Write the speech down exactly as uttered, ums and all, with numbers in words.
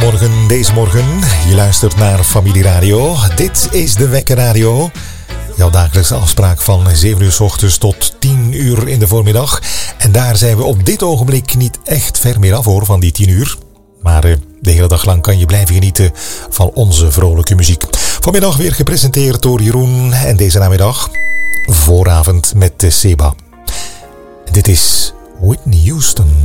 Goedemorgen, deze morgen. Je luistert naar Familie Radio. Dit is de Wekker Radio. Jouw dagelijkse afspraak van zeven uur 's ochtends tot tien uur in de voormiddag. En daar zijn we op dit ogenblik niet echt ver meer af hoor, van die tien uur. Maar uh, de hele dag lang kan je blijven genieten van onze vrolijke muziek. Vanmiddag weer gepresenteerd door Jeroen. En deze namiddag vooravond met de Seba. Dit is Whitney Houston.